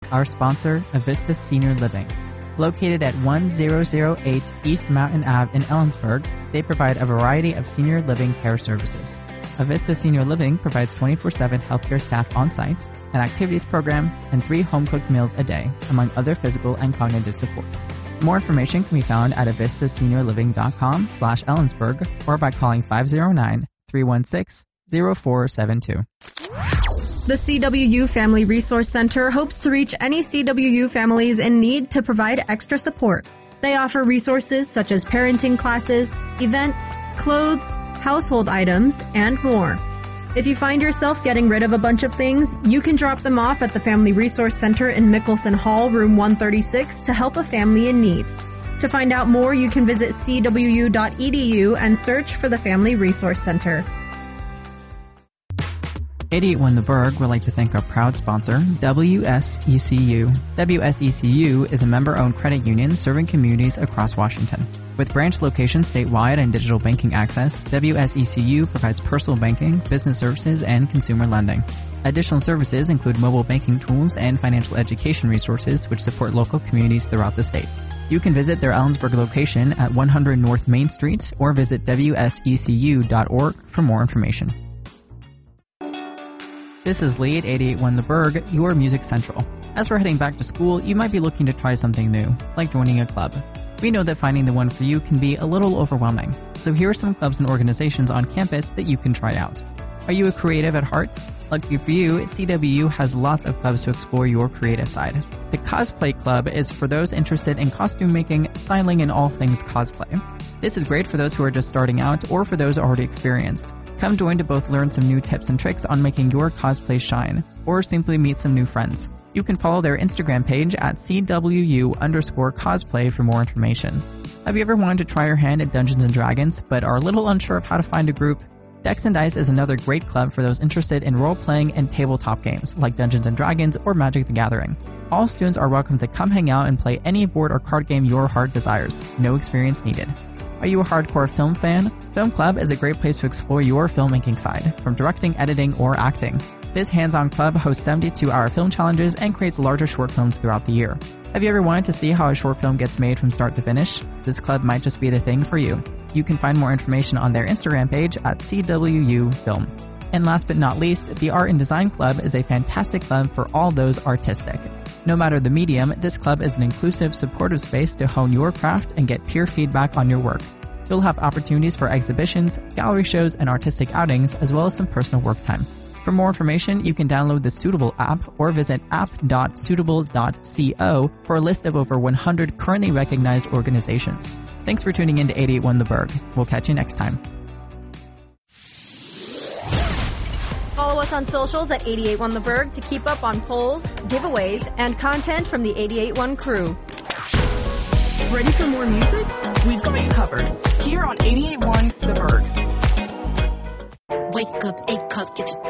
our sponsor, Avista Senior Living. Located at 1008 East Mountain Ave in Ellensburg, they provide a variety of senior living care services. Avista Senior Living provides 24/7 healthcare staff on-site, an activities program, and 3 home-cooked meals a day, among other physical and cognitive support. More information can be found at avistaseniorliving.com/Ellensburg or by calling 509-316-0472. The CWU Family Resource Center hopes to reach any CWU families in need to provide extra support. They offer resources such as parenting classes, events, clothes, household items, and more. If you find yourself getting rid of a bunch of things, you can drop them off at the Family Resource Center in Mickelson Hall, room 136, to help a family in need. To find out more, you can visit cwu.edu and search for the Family Resource Center. 881 The Berg would like to thank our proud sponsor, WSECU. WSECU is a member-owned credit union serving communities across Washington. With branch locations statewide and digital banking access, WSECU provides personal banking, business services, and consumer lending. Additional services include mobile banking tools and financial education resources which support local communities throughout the state. You can visit their Ellensburg location at 100 North Main Street or visit wsecu.org for more information. This is Lee at 881 The Berg, your Music Central. As we're heading back to school, you might be looking to try something new, like joining a club. We know that finding the one for you can be a little overwhelming, so here are some clubs and organizations on campus that you can try out. Are you a creative at heart? Lucky for you, CWU has lots of clubs to explore your creative side. The Cosplay Club is for those interested in costume making, styling, and all things cosplay. This is great for those who are just starting out or for those already experienced. Come join to both learn some new tips and tricks on making your cosplay shine, or simply meet some new friends. You can follow their Instagram page at CWU_cosplay for more information. Have you ever wanted to try your hand at Dungeons & Dragons, but are a little unsure of how to find a group? Decks and Dice is another great club for those interested in role-playing and tabletop games, like Dungeons & Dragons or Magic the Gathering. All students are welcome to come hang out and play any board or card game your heart desires. No experience needed. Are you a hardcore film fan? Film Club is a great place to explore your filmmaking side, from directing, editing, or acting. This hands-on club hosts 72-hour film challenges and creates larger short films throughout the year. Have you ever wanted to see how a short film gets made from start to finish? This club might just be the thing for you. You can find more information on their Instagram page at CWU Film. And last but not least, the Art and Design Club is a fantastic club for all those artistic. No matter the medium, this club is an inclusive, supportive space to hone your craft and get peer feedback on your work. You'll have opportunities for exhibitions, gallery shows, and artistic outings, as well as some personal work time. For more information, you can download the Suitable app or visit app.suitable.co for a list of over 100 currently recognized organizations. Thanks for tuning in to 881 The Berg. We'll catch you next time. Follow us on socials at 881 The Berg to keep up on polls, giveaways, and content from the 881 crew. Ready for more music? We've got you covered. Here on 881 The Berg. Wake up, 8 cup, get your